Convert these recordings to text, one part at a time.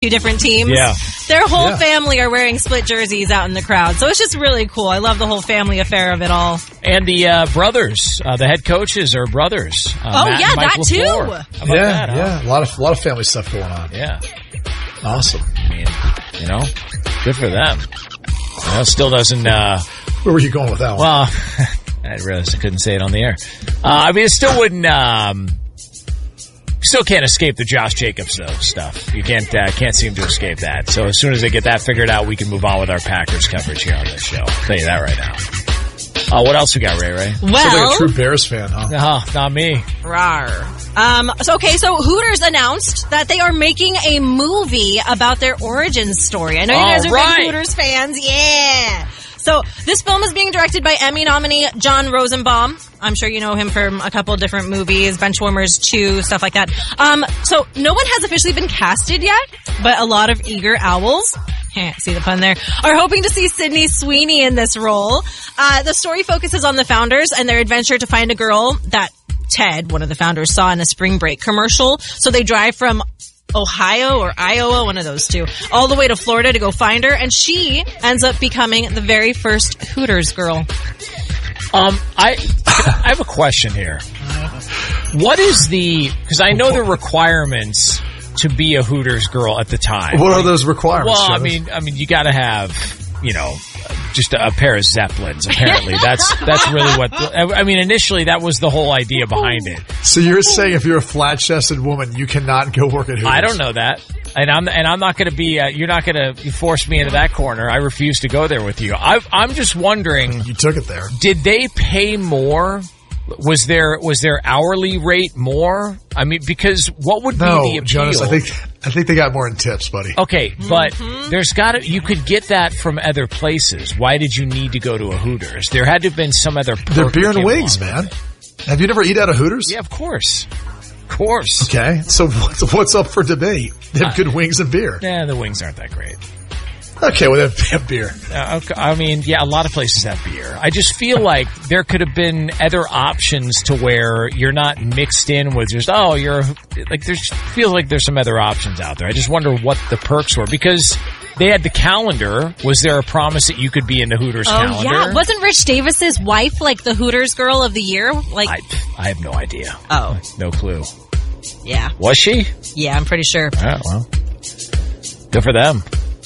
two different teams. Yeah. Their whole family are wearing split jerseys out in the crowd. So it's just really cool. I love the whole family affair of it all. And the brothers, the head coaches are brothers. Matt and Mike that too. LaFleur. How about that, huh? A lot of family stuff going on. Yeah. Awesome. I mean, good for them. Still doesn't... Where were you going with that one? Well, I realized I couldn't say it on the air. I mean, it still wouldn't... Still can't escape the Josh Jacobs though stuff. You can't seem to escape that. So as soon as they get that figured out, we can move on with our Packers coverage here on this show. I'll tell you that right now. What else we got, Ray? Well, sounds like a true Bears fan, huh? No, not me. Rawr. So Hooters announced that they are making a movie about their origin story. I know you guys are big Hooters fans. Yeah. So this film is being directed by Emmy nominee John Rosenbaum. I'm sure you know him from a couple of different movies, Benchwarmers 2, stuff like that. So no one has officially been casted yet, but a lot of eager owls, see the pun there, are hoping to see Sydney Sweeney in this role. The story focuses on the founders and their adventure to find a girl that Ted, one of the founders, saw in a spring break commercial. So they drive from Ohio or Iowa, one of those two, all the way to Florida to go find her, and she ends up becoming the very first Hooters girl. I have a question here. What is because I know the requirements to be a Hooters girl at the time. What are those requirements? Well, I mean, you got to have, just a pair of Zeppelins, apparently. That's really initially that was the whole idea behind it. So you're saying if you're a flat-chested woman, you cannot go work at Hooters? I don't know that. And I'm not going to be, you're not going to force me into that corner. I refuse to go there with you. I'm just wondering. You took it there. Did they pay more? Was their hourly rate more? I mean, because what would be the appeal? Jonas, I think they got more in tips, buddy. Okay, but you could get that from other places. Why did you need to go to a Hooters? There had to have been some other perk. They're beer and wings, man. Have you never eaten at a Hooters? Yeah, of course. Of course. Okay, so what's up for debate? They have good wings and beer. Yeah, the wings aren't that great. Okay, well, they have beer. I mean, yeah, a lot of places have beer. I just feel like there could have been other options to where you're not mixed in with just, feels like there's some other options out there. I just wonder what the perks were, because they had the calendar. Was there a promise that you could be in the Hooters calendar? Yeah. Wasn't Rich Davis's wife like the Hooters Girl of the Year? Like, I have no idea. Oh. No clue. Yeah. Was she? Yeah, I'm pretty sure. Oh, well. Good for them.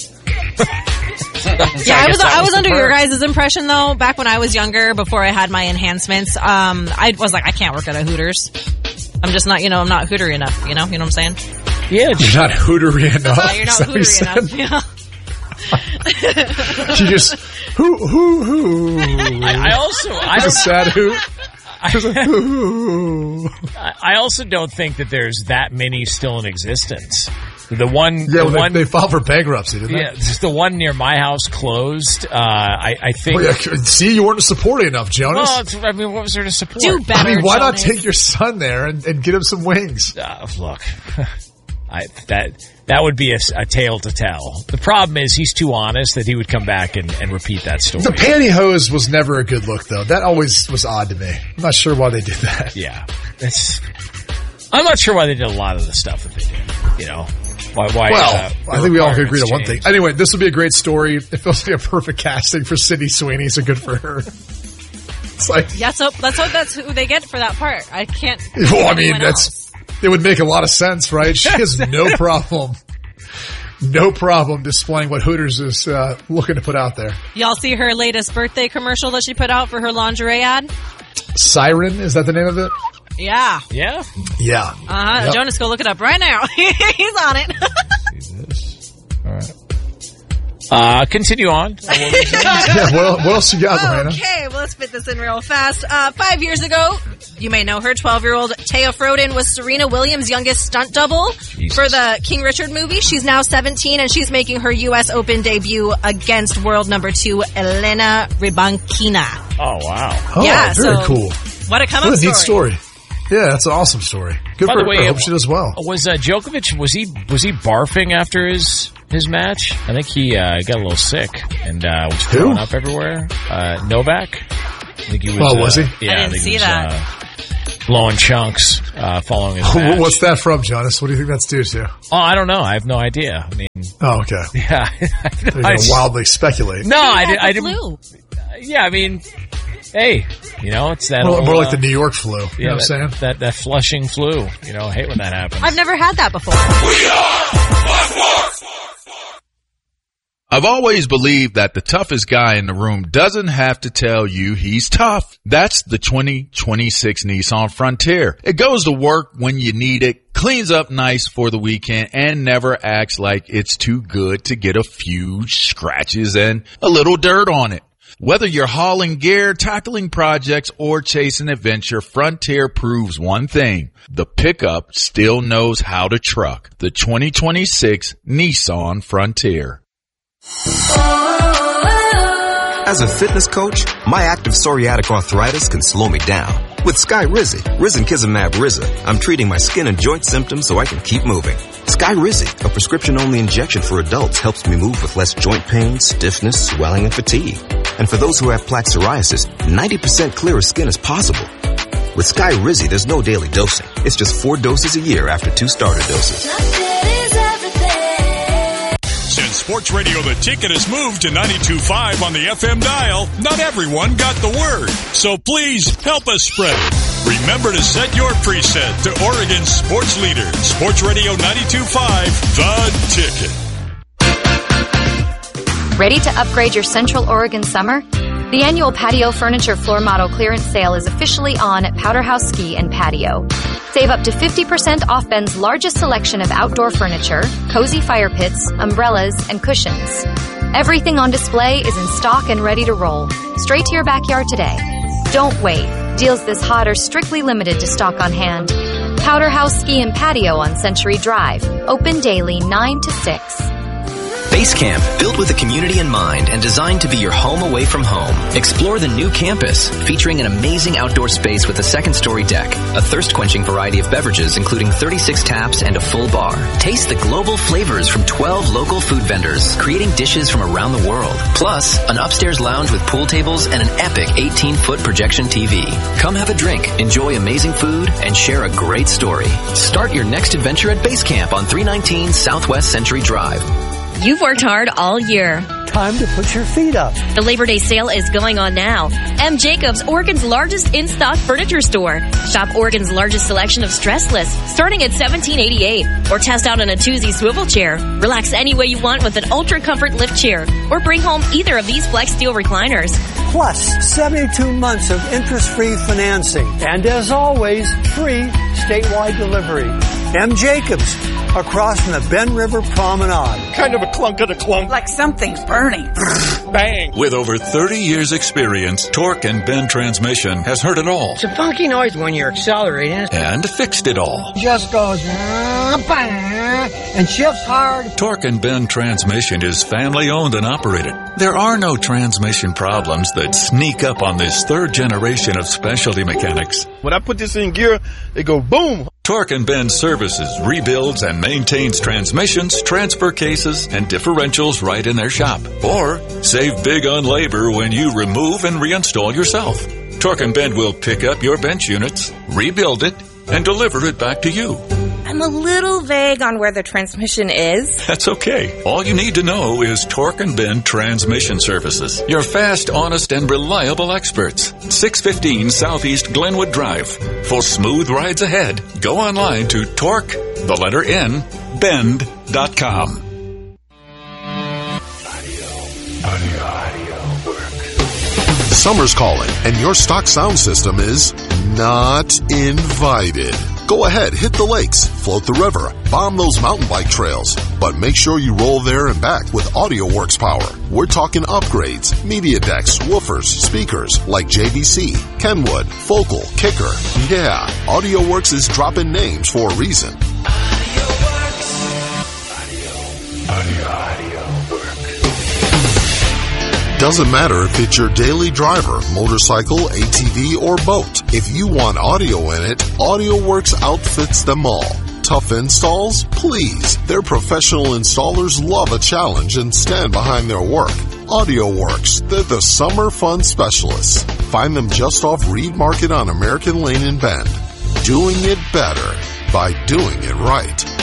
Yeah, I was under your guys' impression though. Back when I was younger, before I had my enhancements, I was like, I can't work at a Hooters. I'm just not, I'm not Hootery enough. You know what I'm saying? Yeah, you're not Hootery enough. You're not Hootery enough. Yeah. She just who. I a sad hoot. I also don't think that there's that many still in existence. They filed for bankruptcy, didn't they? Yeah, just the one near my house closed. I think. Well, see, you weren't supporting enough, Jonas. Well, what was there to support? Do better. Why Jonas. not take your son there and get him some wings? Look, that would be a tale to tell. The problem is he's too honest that he would come back and repeat that story. The pantyhose was never a good look, though. That always was odd to me. I'm not sure why they did that. Yeah, I'm not sure why they did a lot of the stuff that they did. Why? I think we all can agree on one thing. Anyway, this will be a great story. It feels like a perfect casting for Sydney Sweeney, so good for her. It's like, let's hope that's who they get for that part. I can't. Well, I mean, it would make a lot of sense, right? She has no problem displaying what Hooters is looking to put out there. Y'all see her latest birthday commercial that she put out for her lingerie ad? Siren, is that the name of it? Yeah. Yeah? Yeah. Yep. Jonas, go look it up right now. He's on it. All right. Continue on. What else you got, Lorena? Okay, well, let's fit this in real fast. 5 years ago, you may know her, 12-year-old Taya Frodin was Serena Williams' youngest stunt double for the King Richard movie. She's now 17, and she's making her U.S. Open debut against world number 2, Elena Rybakina. Oh, wow. Oh, yeah, very cool. What a come-up neat story. Yeah, that's an awesome story. Good By for the way, her. I hope she does well. Was Djokovic, was he barfing after his match? I think he got a little sick and was throwing up everywhere. Novak? I think he was. Oh, was he? Yeah, I didn't see that. blowing chunks following his match. What's that from, Jonas? What do you think that's due to? Oh, I don't know. I have no idea. I mean, oh, okay. Yeah, You're gonna wildly speculate. No, I didn't. Yeah, I mean, hey, it's that more like the New York flu. You know what I'm saying? That Flushing flu. I hate when that happens. I've never had that before. We are Blackboard. I've always believed that the toughest guy in the room doesn't have to tell you he's tough. That's the 2026 Nissan Frontier. It goes to work when you need it, cleans up nice for the weekend, and never acts like it's too good to get a few scratches and a little dirt on it. Whether you're hauling gear, tackling projects, or chasing adventure, Frontier proves one thing. The pickup still knows how to truck. The 2026 Nissan Frontier. As a fitness coach, my active psoriatic arthritis can slow me down. With Skyrizi, Risankizumab Riza, I'm treating my skin and joint symptoms so I can keep moving. Skyrizi, a prescription-only injection for adults, helps me move with less joint pain, stiffness, swelling, and fatigue. And for those who have plaque psoriasis, 90% clearer skin is possible. With Skyrizi, there's no daily dosing. It's just 4 doses a year after 2 starter doses. Since Sports Radio The Ticket has moved to 92.5 on the FM dial, not everyone got the word. So please help us spread it. Remember to set your preset to Oregon's sports leader, Sports Radio 92.5, The Ticket. Ready to upgrade your Central Oregon summer? The annual patio furniture floor model clearance sale is officially on at Powderhouse Ski and Patio. Save up to 50% off Ben's largest selection of outdoor furniture, cozy fire pits, umbrellas, and cushions. Everything on display is in stock and ready to roll. Straight to your backyard today. Don't wait. Deals this hot are strictly limited to stock on hand. Powderhouse Ski and Patio on Century Drive. Open daily 9 to 6. Base Camp, built with the community in mind and designed to be your home away from home. Explore the new campus, featuring an amazing outdoor space with a second-story deck, a thirst-quenching variety of beverages including 36 taps and a full bar. Taste the global flavors from 12 local food vendors, creating dishes from around the world. Plus, an upstairs lounge with pool tables and an epic 18-foot projection TV. Come have a drink, enjoy amazing food, and share a great story. Start your next adventure at Base Camp on 319 Southwest Century Drive. You've worked hard all year. Time to put your feet up. The Labor Day sale is going on now. M. Jacobs, Oregon's largest in-stock furniture store. Shop Oregon's largest selection of stressless, starting at $17.88. Or test out an Atuzzi swivel chair. Relax any way you want with an Ultra Comfort lift chair. Or bring home either of these Flex Steel recliners. Plus, 72 months of interest-free financing. And as always, free statewide delivery. M. Jacobs, across from the Ben River Promenade. Kind of a clunk of a clunk. Like something's burning. Bang. With over 30 years experience, Torque and Bend Transmission has heard it all. It's a funky noise when you're accelerating. And fixed it all. Just goes and shifts hard. Torque and Bend Transmission is family owned and operated. There are no transmission problems that sneak up on this third generation of specialty mechanics. When I put this in gear, it goes boom. Torque and Bend services, rebuilds, and maintains transmissions, transfer cases, and differentials right in their shop. Or save big on labor when you remove and reinstall yourself. Torque and Bend will pick up your bench units, rebuild it, and deliver it back to you. I'm a little vague on where the transmission is. That's okay. All you need to know is Torque and Bend Transmission Services. Your fast, honest, and reliable experts. 615 Southeast Glenwood Drive. For smooth rides ahead, go online to Torque, the letter N, Bend.com. Summer's calling, and your stock sound system is not invited. Go ahead, hit the lakes, float the river, bomb those mountain bike trails, but make sure you roll there and back with AudioWorks power. We're talking upgrades, media decks, woofers, speakers like JVC, Kenwood, Focal, Kicker. Yeah, AudioWorks is dropping names for a reason. Doesn't matter if it's your daily driver, motorcycle, ATV, or boat. If you want audio in it, AudioWorks outfits them all. Tough installs? Please. Their professional installers love a challenge and stand behind their work. AudioWorks, they're the summer fun specialists. Find them just off Reed Market on American Lane in Bend. doing it better by doing it right.